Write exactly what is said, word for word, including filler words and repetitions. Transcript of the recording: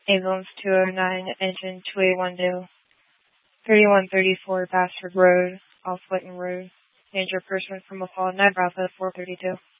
Ambulance two oh nine, engine two eight one two, thirty-one thirty-four Bassford Road, off Whitten Road. Danger person from a fall, nine Bravo four thirty-two.